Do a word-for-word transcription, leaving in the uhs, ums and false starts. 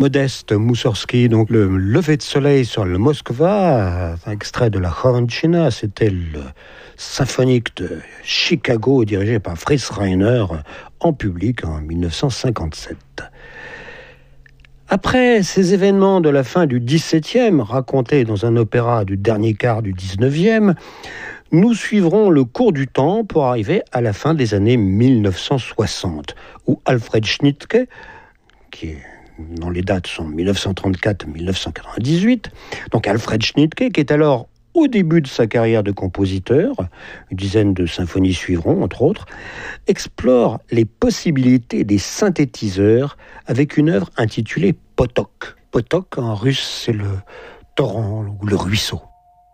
Modeste Moussorgsky, donc le lever de soleil sur le Moskva, un extrait de la Choronchina, c'était le symphonique de Chicago dirigé par Fritz Reiner en public en dix-neuf cent cinquante-sept. Après ces événements de la fin du dix-septième, racontés dans un opéra du dernier quart du dix-neuvième, nous suivrons le cours du temps pour arriver à la fin des années dix-neuf cent soixante, où Alfred Schnittke, qui est dont les dates sont dix-neuf cent trente-quatre à dix-neuf cent quatre-vingt-dix-huit. Donc Alfred Schnittke, qui est alors au début de sa carrière de compositeur, une dizaine de symphonies suivront, entre autres, explore les possibilités des synthétiseurs avec une œuvre intitulée Potok. Potok, en russe, c'est le torrent ou le ruisseau.